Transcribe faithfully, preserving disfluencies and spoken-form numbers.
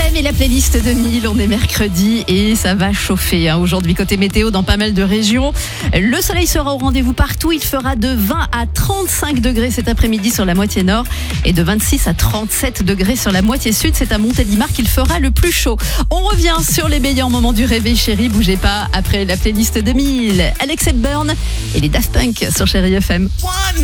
et la playlist deux mille, on est mercredi et ça va chauffer hein. Aujourd'hui côté météo dans pas mal de régions. Le soleil sera au rendez-vous partout, il fera de vingt à trente-cinq degrés cet après-midi sur la moitié nord et de vingt-six à trente-sept degrés sur la moitié sud. C'est à Montélimar qu'il fera le plus chaud. On revient sur les meilleurs moments du réveil chéri, bougez pas après la playlist deux mille. Alex Hepburn et les Daft Punk sur Chéri F M.